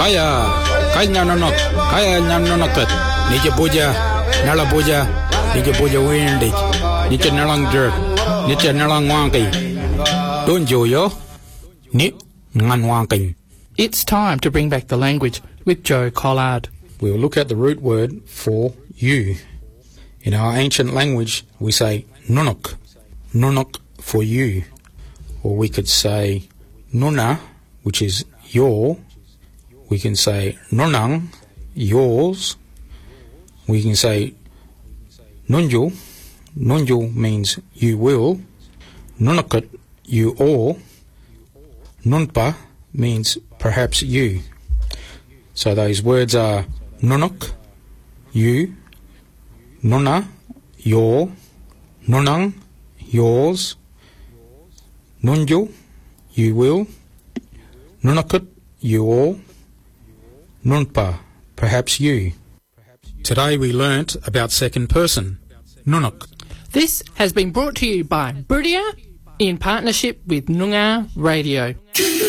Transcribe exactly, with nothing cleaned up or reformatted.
Kaya, kaya nanok, kaya nanokot. Nije puja, nala puja, nije puja windig. Nije nalang jerk, nije nalang wangki. Don't you yo? Ni ngan wangki. It's time to bring back the language with Joe Collard. We'll look at the root word for you. In our ancient language, we say nunuk, nunuk for you. Or we could say nuna, which is your. We can say nunang, yours. We can say nunju, nunju means you will. Nunakut, you or. Nunpa means perhaps you. So those words are nunuk, you. Nuna, your. Nunang, yours. Nunju, you will. Nunakut, you all. Nunpa, perhaps you. Today we learnt about second person, nunuk. This has been brought to you by Buridia in partnership with Noongar Radio.